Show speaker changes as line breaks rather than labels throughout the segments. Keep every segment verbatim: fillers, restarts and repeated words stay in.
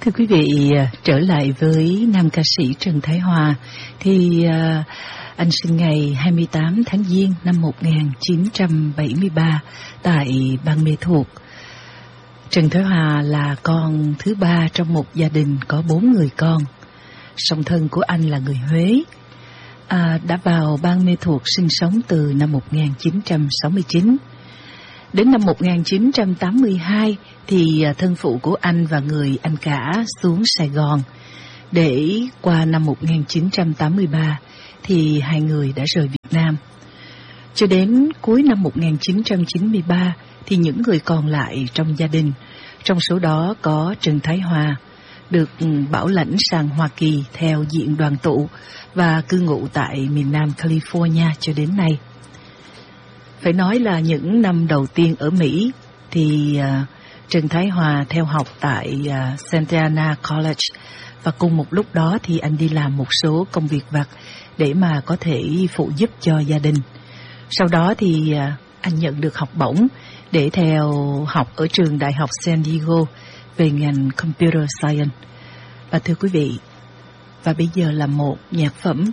Thưa quý vị, trở lại với nam ca sĩ Trần Thái Hòa thì uh, anh sinh ngày hai mươi tám tháng Giêng năm một nghìn chín trăm bảy mươi ba tại bang Mê Thuộc. Trần Thái Hòa là con thứ ba trong một gia đình có bốn người con. Song thân của anh là người Huế, à, đã vào bang Mê Thuộc sinh sống từ năm một nghìn chín trăm sáu mươi chín. Đến năm một nghìn chín trăm tám mươi hai thì thân phụ của anh và người anh cả xuống Sài Gòn, để qua năm một nghìn chín trăm tám mươi ba thì hai người đã rời Việt Nam. Cho đến cuối năm một nghìn chín trăm chín mươi ba thì những người còn lại trong gia đình, trong số đó có Trần Thái Hòa, được bảo lãnh sang Hoa Kỳ theo diện đoàn tụ và cư ngụ tại miền Nam California cho đến nay. Phải nói là những năm đầu tiên ở Mỹ thì uh, Trần Thái Hòa theo học tại uh, Santa Ana College, và cùng một lúc đó thì anh đi làm một số công việc vặt để mà có thể phụ giúp cho gia đình. Sau đó thì uh, anh nhận được học bổng để theo học ở trường Đại học San Diego về ngành Computer Science. Và thưa quý vị, và bây giờ là một nhạc phẩm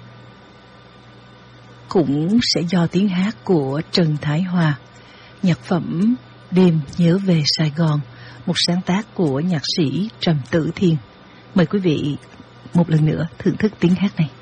cũng sẽ do tiếng hát của Trần Thái Hòa, nhạc phẩm Đêm Nhớ Về Sài Gòn, một sáng tác của nhạc sĩ Trầm Tử Thiên. Mời quý vị một lần nữa thưởng thức tiếng hát này.